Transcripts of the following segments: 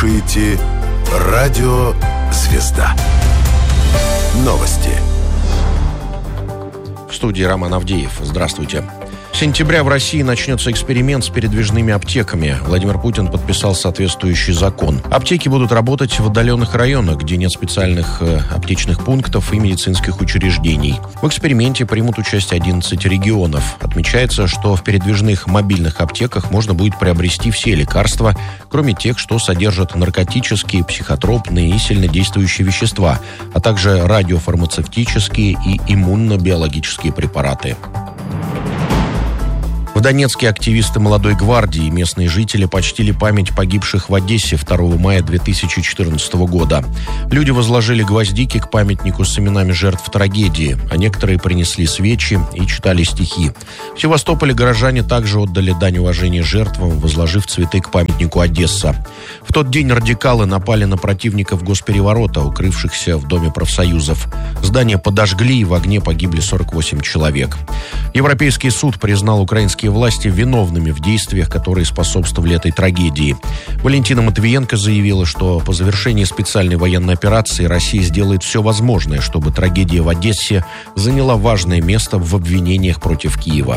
слушаете «Радио Звезда». Новости. В студии Роман Авдеев. Здравствуйте. С сентября в России начнется эксперимент с передвижными аптеками. Владимир Путин подписал соответствующий закон. Аптеки будут работать в отдаленных районах, где нет специальных аптечных пунктов и медицинских учреждений. В эксперименте примут участие 11 регионов. Отмечается, что в передвижных мобильных аптеках можно будет приобрести все лекарства, кроме тех, что содержат наркотические, психотропные и сильнодействующие вещества, а также радиофармацевтические и иммунно-биологические препараты. В Донецке активисты «Молодой гвардии» и местные жители почтили память погибших в Одессе 2 мая 2014 года. Люди возложили гвоздики к памятнику с именами жертв трагедии, а некоторые принесли свечи и читали стихи. В Севастополе горожане также отдали дань уважения жертвам, возложив цветы к памятнику «Одесса». В тот день радикалы напали на противников госпереворота, укрывшихся в Доме профсоюзов. Здание подожгли, и в огне погибли 48 человек. Европейский суд признал украинские власти виновными в действиях, которые способствовали этой трагедии. Валентина Матвиенко заявила, что по завершении специальной военной операции Россия сделает все возможное, чтобы трагедия в Одессе заняла важное место в обвинениях против Киева.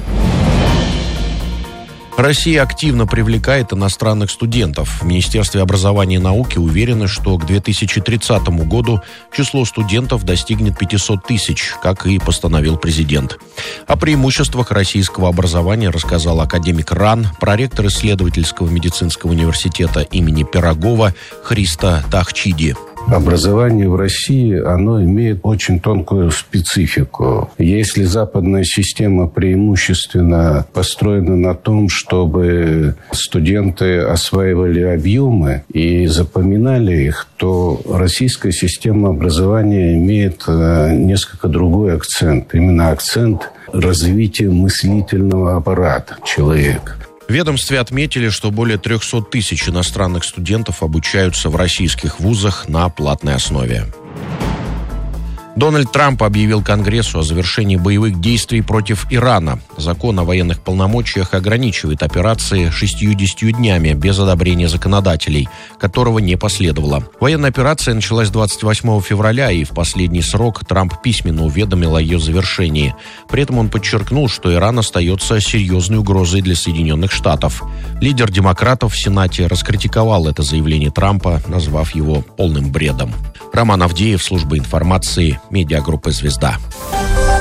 Россия активно привлекает иностранных студентов. В Министерстве образования и науки уверены, что к 2030 году число студентов достигнет 500 тысяч, как и постановил президент. О преимуществах российского образования рассказал академик РАН, проректор исследовательского медицинского университета имени Пирогова Христа Тахчиди. Образование в России, оно имеет очень тонкую специфику. Если западная система преимущественно построена на том, чтобы студенты осваивали объемы и запоминали их, то российская система образования имеет несколько другой акцент. Именно акцент развития мыслительного аппарата человека. В ведомстве отметили, что более 300 тысяч иностранных студентов обучаются в российских вузах на платной основе. Дональд Трамп объявил Конгрессу о завершении боевых действий против Ирана. Закон о военных полномочиях ограничивает операции 60 днями без одобрения законодателей, которого не последовало. Военная операция началась 28 февраля, и в последний срок Трамп письменно уведомил о ее завершении. При этом он подчеркнул, что Иран остается серьезной угрозой для Соединенных Штатов. Лидер демократов в Сенате раскритиковал это заявление Трампа, назвав его полным бредом. Роман Авдеев, служба информации, медиагруппа «Звезда».